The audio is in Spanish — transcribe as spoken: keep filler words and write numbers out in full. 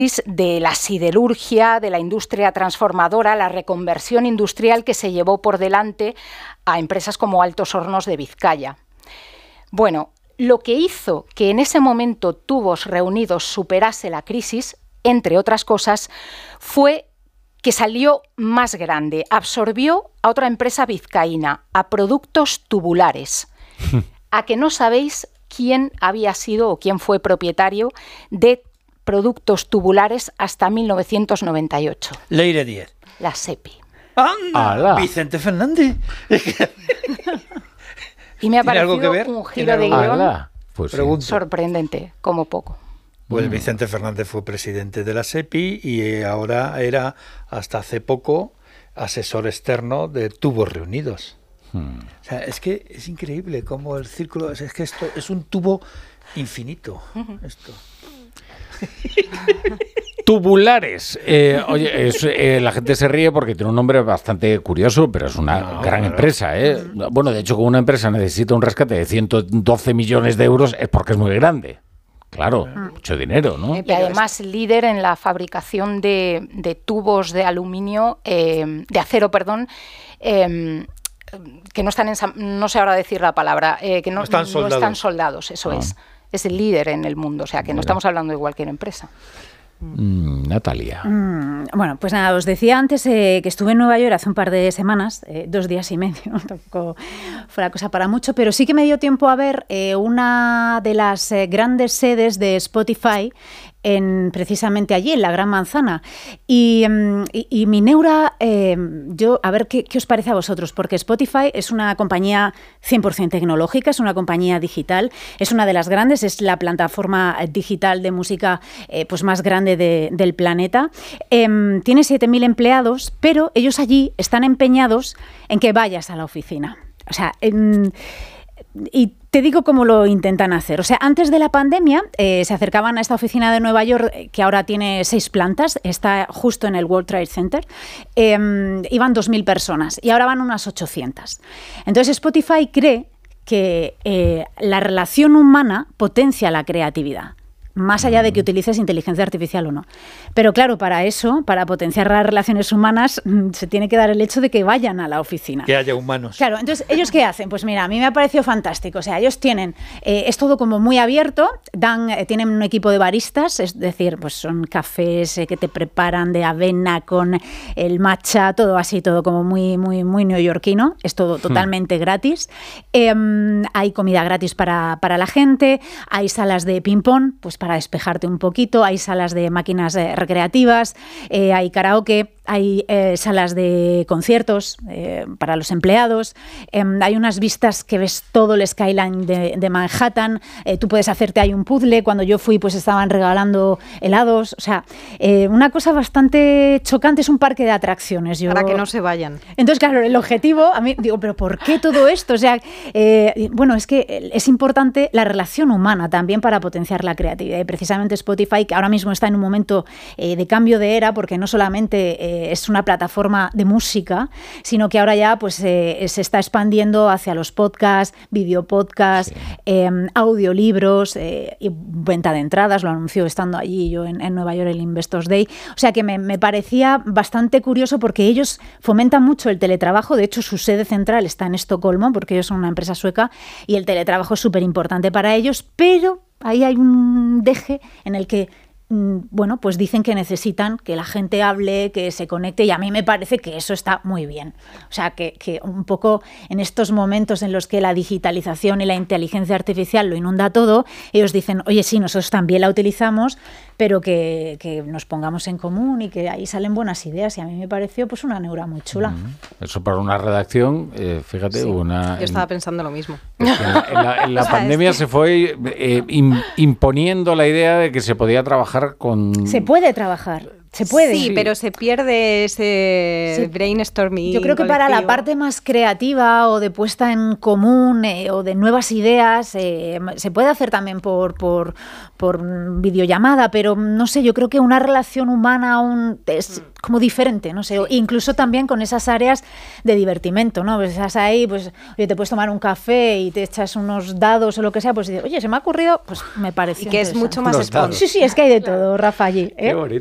de la siderurgia, de la industria transformadora, la reconversión industrial que se llevó por delante a empresas como Altos Hornos de Vizcaya. Bueno, lo que hizo que en ese momento Tubos Reunidos superase la crisis, entre otras cosas, fue que salió más grande, absorbió a otra empresa vizcaína, a Productos Tubulares. ¿A que no sabéis quién había sido o quién fue propietario de Productos Tubulares hasta mil novecientos noventa y ocho? Leire Díez. La SEPI. ¡Anda! Vicente Fernández. Y me ha parecido un giro de guión pues sí. sorprendente, como poco. Pues Vicente Fernández fue presidente de la SEPI y ahora era, hasta hace poco, asesor externo de Tubos Reunidos. Hmm. O sea, es que es increíble cómo el círculo, es que esto es un tubo infinito. Uh-huh. Esto. Tubulares. Eh, oye, es, eh, la gente se ríe porque tiene un nombre bastante curioso, pero es una no, gran claro. empresa. ¿eh? Bueno, de hecho, como una empresa necesita un rescate de ciento doce millones de euros es porque es muy grande. Claro, mm. mucho dinero, ¿no? Y además líder en la fabricación de, de tubos de aluminio, eh, de acero, perdón, eh, que no están, ensam- no sé ahora decir la palabra, eh, que no, no, están no están soldados, eso ah. es. Es el líder en el mundo, o sea que no estamos hablando de cualquier empresa. Mm, Natalia. Mm, bueno, pues nada, os decía antes eh, que estuve en Nueva York hace un par de semanas, eh, dos días y medio, ¿no? Tampoco fue la cosa para mucho, pero sí que me dio tiempo a ver eh, una de las eh, grandes sedes de Spotify en, precisamente allí, en la Gran Manzana. Y, y, y mi neura, eh, yo, a ver qué, qué os parece a vosotros, porque Spotify es una compañía cien por ciento tecnológica, es una compañía digital, es una de las grandes, es la plataforma digital de música eh, pues más grande de, del planeta. Eh, tiene siete mil empleados, pero ellos allí están empeñados en que vayas a la oficina. O sea, en, y te digo cómo lo intentan hacer. O sea, antes de la pandemia eh, se acercaban a esta oficina de Nueva York, que ahora tiene seis plantas, está justo en el World Trade Center, eh, iban dos mil personas y ahora van unas ochocientas. Entonces Spotify cree que eh, la relación humana potencia la creatividad, más allá de que utilices inteligencia artificial o no. Pero claro, para eso, para potenciar las relaciones humanas, se tiene que dar el hecho de que vayan a la oficina. Que haya humanos. Claro, entonces, ¿ellos qué hacen? Pues mira, a mí me ha parecido fantástico. O sea, ellos tienen, eh, es todo como muy abierto, dan, eh, tienen un equipo de baristas, es decir, pues son cafés eh, que te preparan de avena con el matcha, todo así, todo como muy, muy, muy neoyorquino, es todo totalmente hmm. gratis. Eh, hay comida gratis para, para la gente, hay salas de ping-pong, pues para despejarte un poquito, hay salas de máquinas eh, recreativas, eh, hay karaoke, hay eh, salas de conciertos eh, para los empleados, eh, hay unas vistas que ves todo el skyline de, de Manhattan, eh, tú puedes hacerte ahí un puzzle, cuando yo fui pues estaban regalando helados, o sea, eh, una cosa bastante chocante, es un parque de atracciones. Yo... Para que no se vayan. Entonces, claro, el objetivo, a mí digo, pero ¿por qué todo esto? O sea, eh, bueno, es que es importante la relación humana también para potenciar la creatividad. Y precisamente Spotify, que ahora mismo está en un momento eh, de cambio de era, porque no solamente eh, es una plataforma de música, sino que ahora ya pues eh, se está expandiendo hacia los podcasts, videopodcasts, sí. eh, audiolibros eh, y venta de entradas, lo anunció estando allí yo en, en Nueva York el Investors Day. O sea que me, me parecía bastante curioso porque ellos fomentan mucho el teletrabajo, de hecho su sede central está en Estocolmo porque ellos son una empresa sueca y el teletrabajo es súper importante para ellos, pero ahí hay un deje en el que, bueno, pues dicen que necesitan que la gente hable, que se conecte, y a mí me parece que eso está muy bien. O sea, que, que un poco en estos momentos en los que la digitalización y la inteligencia artificial lo inunda todo, ellos dicen, oye, sí, nosotros también la utilizamos, pero que, que nos pongamos en común y que ahí salen buenas ideas, y a mí me pareció pues una neura muy chula. Mm, eso para una redacción, eh, fíjate, sí, una... Yo estaba en, pensando lo mismo. En la, en la, en la o sea, pandemia es que... se fue eh, in, imponiendo la idea de que se podía trabajar con... Se puede trabajar. Se puede. Sí, sí, pero se pierde ese sí. brainstorming. Yo creo que colectivo. Para la parte más creativa o de puesta en común eh, o de nuevas ideas, eh, se puede hacer también por, por, por videollamada, pero no sé, yo creo que una relación humana un, es como diferente, no sé, sí. incluso también con esas áreas de divertimento, ¿no? Pues estás ahí, pues, oye, te puedes tomar un café y te echas unos dados o lo que sea, pues dices, oye, se me ha ocurrido, pues me pareció y que es mucho más espontáneo. Sí, sí, es que hay de todo, Rafa, allí. ¿eh? Qué bonito.